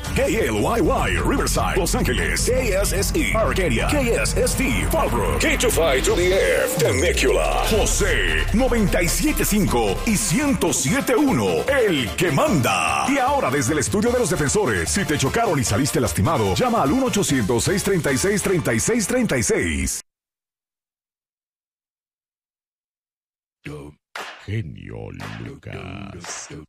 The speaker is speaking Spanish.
KLYY, Riverside, Los Ángeles, KSSE, Arcadia, KSST, Fallbrook, K25 to the F, Temecula, José, 97.5 y 107.1, el que manda. Y ahora desde el estudio de los defensores, si te chocaron y saliste lastimado, llama al 1-800-636-3636. Genio Lucas.